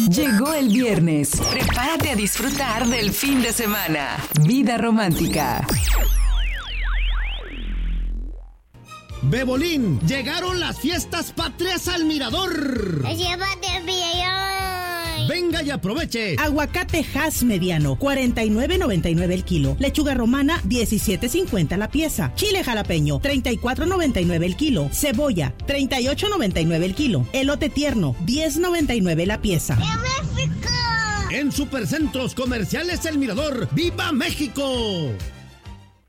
Llegó el viernes. Prepárate a disfrutar del fin de semana. Vida romántica. Bebolín, llegaron las fiestas patrias al Mirador. ¡Llévate bien! Venga y aproveche. Aguacate Hass mediano, $49.99 el kilo. Lechuga romana, $17.50 la pieza. Chile jalapeño, $34.99 el kilo. Cebolla, $38.99 el kilo. Elote tierno, $10.99 la pieza. En Supercentros Comerciales El Mirador, ¡Viva México!